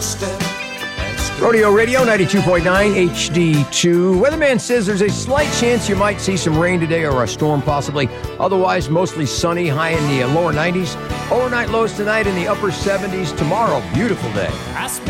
Rodeo Radio 92.9 HD2. Weatherman says there's a slight chance you might see some rain today or a storm possibly. Otherwise, mostly sunny, high in the lower 90s. Overnight lows tonight in the upper 70s. Tomorrow, beautiful day.